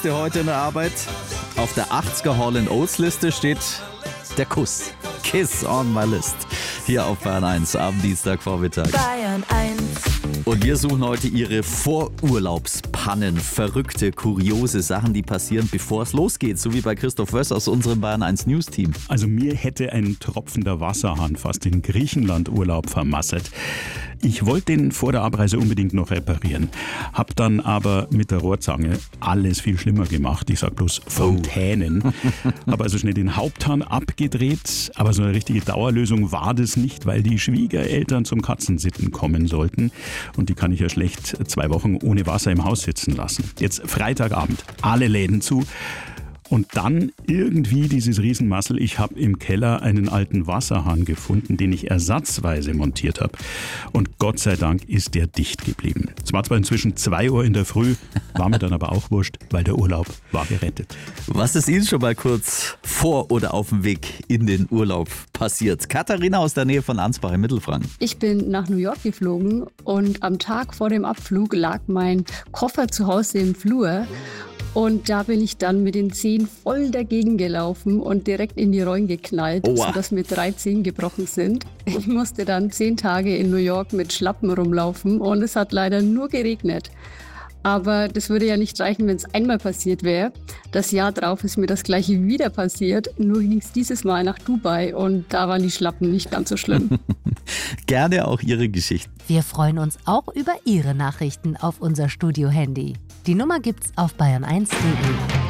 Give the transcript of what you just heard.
Heute in der Arbeit. Auf der 80er Hall & Oates Liste steht der Kuss. Kiss on my list. Hier auf Bayern 1 am Dienstagvormittag. Bayern 1. Und wir suchen heute Ihre Vorurlaubspannen. Verrückte, kuriose Sachen, die passieren, bevor es losgeht. So wie bei Christoph Wöss aus unserem Bayern 1 News Team. Also mir hätte ein tropfender Wasserhahn fast den Griechenland-Urlaub vermasselt. Ich wollte den vor der Abreise unbedingt noch reparieren. Hab dann aber mit der Rohrzange alles viel schlimmer gemacht. Ich sag bloß Fontänen. Hab also schnell den Haupthahn abgedreht. Aber so eine richtige Dauerlösung war das nicht, weil die Schwiegereltern zum Katzensitten kommen sollten. Und die kann ich ja schlecht 2 Wochen ohne Wasser im Haus sitzen lassen. Jetzt Freitagabend, alle Läden zu. Und dann irgendwie dieses Riesenmassel. Ich habe im Keller einen alten Wasserhahn gefunden, den ich ersatzweise montiert habe. Und Gott sei Dank ist der dicht geblieben. Es war zwar inzwischen 2 Uhr in der Früh, war mir dann aber auch wurscht, weil der Urlaub war gerettet. Was ist Ihnen schon mal kurz vor oder auf dem Weg in den Urlaub passiert? Katharina aus der Nähe von Ansbach in Mittelfranken. Ich bin nach New York geflogen und am Tag vor dem Abflug lag mein Koffer zu Hause im Flur. Und da bin ich dann mit den Zehen voll dagegen gelaufen und direkt in die Rollen geknallt, sodass mir 3 Zehen gebrochen sind. Ich musste dann 10 Tage in New York mit Schlappen rumlaufen und es hat leider nur geregnet. Aber das würde ja nicht reichen, wenn es einmal passiert wäre. Das Jahr drauf ist mir das Gleiche wieder passiert, nur ging es dieses Mal nach Dubai und da waren die Schlappen nicht ganz so schlimm. Gerne auch Ihre Geschichten. Wir freuen uns auch über Ihre Nachrichten auf unser Studio-Handy. Die Nummer gibt's auf bayern1.de.